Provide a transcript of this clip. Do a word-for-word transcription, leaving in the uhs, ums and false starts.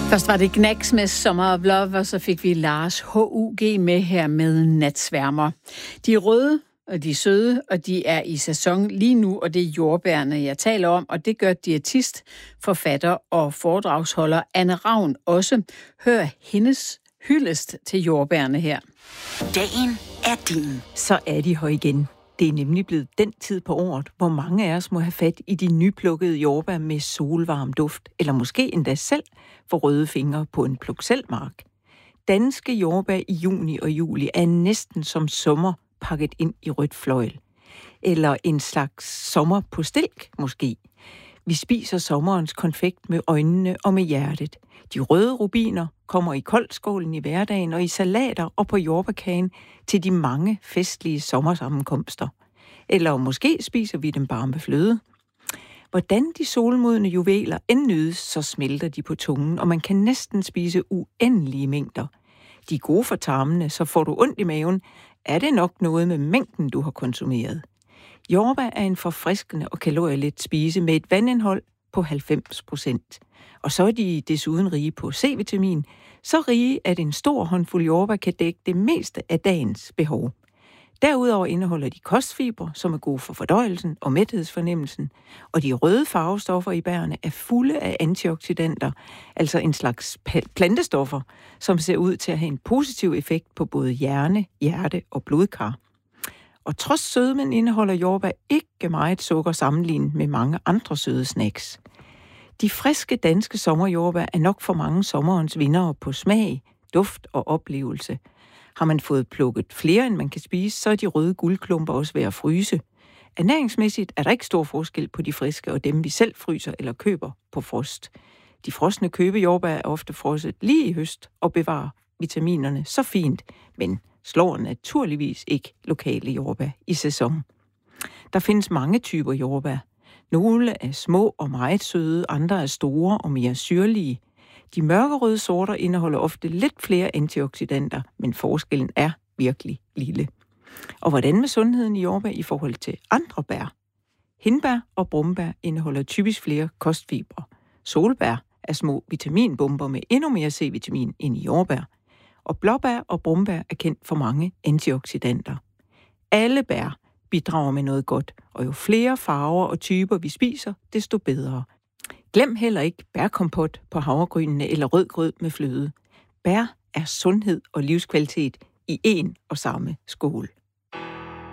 Først var det Knacks med Summer of Love, og så fik vi Lars H U G med her med Natsværmer. De er røde, og de er søde, og de er i sæson lige nu, og det er jordbærne, jeg taler om, og det gør diætist, forfatter og foredragsholder Anne Ravn også. Hør hendes hyldest til jordbærne her. Dagen er din. Så er de her igen. Det er nemlig blevet den tid på året, hvor mange af os må have fat i de nyplukkede jordbær med solvarm duft, eller måske endda selv få røde fingre på en plukselmark. Danske jordbær i juni og juli er næsten som sommer pakket ind i rødt fløjl. Eller en slags sommer på stilk, måske. Vi spiser sommerens konfekt med øjnene og med hjertet. De røde rubiner kommer i koldskålen i hverdagen og i salater og på jordbærkagen til de mange festlige sommersammenkomster. Eller måske spiser vi dem bare med fløde. Hvordan de solmodne juveler end nydes, så smelter de på tungen, og man kan næsten spise uendelige mængder. De er gode for tarmene, så får du ondt i maven, er det nok noget med mængden, du har konsumeret. Jordbær er en forfriskende og kalorielet spise med et vandindhold på halvfems procent. Og så er de desuden rige på C-vitamin, så rige, at en stor håndfuld jordbær kan dække det meste af dagens behov. Derudover indeholder de kostfibre, som er gode for fordøjelsen og mæthedsfornemmelsen, og de røde farvestoffer i bærene er fulde af antioxidanter, altså en slags plantestoffer, som ser ud til at have en positiv effekt på både hjerne, hjerte og blodkar. Og trods sødmen indeholder jordbær ikke meget sukker sammenlignet med mange andre søde snacks. De friske danske sommerjordbær er nok for mange sommerens vindere på smag, duft og oplevelse. Har man fået plukket flere, end man kan spise, så er de røde guldklumper også ved at fryse. Ernæringsmæssigt er der ikke stor forskel på de friske og dem, vi selv fryser eller køber på frost. De frosne købejordbær er ofte frosset lige i høst og bevarer vitaminerne så fint, men slår naturligvis ikke lokale jordbær i sæson. Der findes mange typer jordbær. Nogle er små og meget søde, andre er store og mere syrlige. De mørkerøde sorter indeholder ofte lidt flere antioxidanter, men forskellen er virkelig lille. Og hvordan med sundheden i jordbær i forhold til andre bær? Hindbær og brumbær indeholder typisk flere kostfibre. Solbær er små vitaminbomber med endnu mere C-vitamin end i jordbær. Og blåbær og brumbær er kendt for mange antioxidanter. Alle bær bidrager med noget godt, og jo flere farver og typer vi spiser, desto bedre. Glem heller ikke bærkompot på havregrynene eller rødgrød med fløde. Bær er sundhed og livskvalitet i én og samme skål.